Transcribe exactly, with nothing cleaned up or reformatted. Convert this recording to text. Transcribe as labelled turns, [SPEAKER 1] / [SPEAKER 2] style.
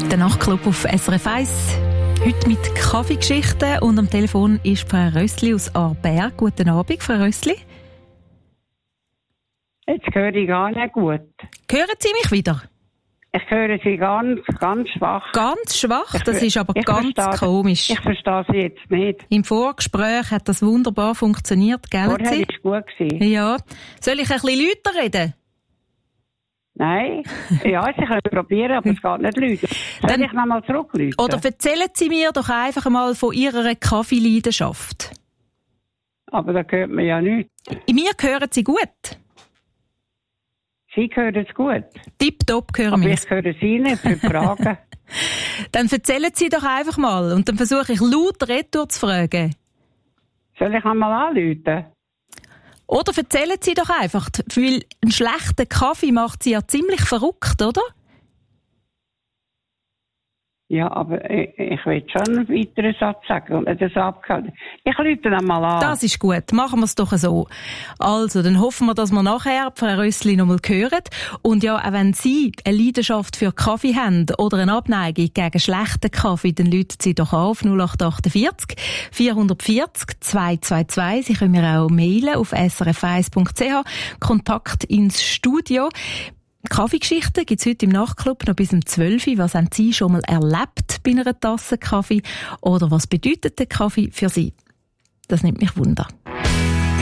[SPEAKER 1] Der Nachtclub auf S R F eins. Heute mit Kaffeegeschichten und am Telefon ist Frau Rössli aus Aarberg. Guten Abend, Frau Rössli.
[SPEAKER 2] Jetzt höre ich gar nicht gut.
[SPEAKER 1] Hören Sie mich wieder?
[SPEAKER 2] Ich höre Sie ganz, ganz schwach.
[SPEAKER 1] Ganz schwach?
[SPEAKER 2] Ich,
[SPEAKER 1] das ist aber ganz
[SPEAKER 2] verstehe,
[SPEAKER 1] komisch.
[SPEAKER 2] Ich verstehe Sie jetzt nicht.
[SPEAKER 1] Im Vorgespräch hat das wunderbar funktioniert, gell?
[SPEAKER 2] Vorher war es gut gewesen.
[SPEAKER 1] Ja. Soll ich ein bisschen lauter reden?
[SPEAKER 2] Nein. Ja, Sie können probieren, aber es geht nicht lauter. Soll
[SPEAKER 1] Dann,
[SPEAKER 2] ich noch mal zurückrufen?
[SPEAKER 1] Oder erzählen Sie mir doch einfach mal von Ihrer Kaffeeleidenschaft.
[SPEAKER 2] Aber da hört man ja nichts.
[SPEAKER 1] In mir hören Sie gut.
[SPEAKER 2] Sie hören es gut.
[SPEAKER 1] Tipptopp hören
[SPEAKER 2] aber
[SPEAKER 1] wir.
[SPEAKER 2] ich höre Sie nicht für Fragen.
[SPEAKER 1] Dann erzählen Sie doch einfach mal und dann versuche ich laut retour zu fragen.
[SPEAKER 2] Soll ich einmal anrufen?
[SPEAKER 1] Oder erzählen Sie doch einfach, weil ein schlechter Kaffee macht Sie ja ziemlich verrückt, oder?
[SPEAKER 2] Ja, aber ich, ich will schon einen weiteren Satz sagen und nicht das abgehalten. Ich rufe dann mal an.
[SPEAKER 1] Das ist gut, machen wir es doch so. Also, dann hoffen wir, dass wir nachher Frau Rössli noch mal hören. Und ja, auch wenn Sie eine Leidenschaft für Kaffee haben oder eine Abneigung gegen schlechten Kaffee, dann rufen Sie doch auf null acht achtundvierzig vierhundertvierzig zweihundertzweiundzwanzig. Sie können mir auch mailen auf s r f eins punkt c h. Kontakt ins Studio. Kaffeegeschichten gibt es heute im Nachtclub noch bis um zwölf Uhr. Was haben Sie schon mal erlebt bei einer Tasse Kaffee? Oder was bedeutet der Kaffee für Sie? Das nimmt mich Wunder.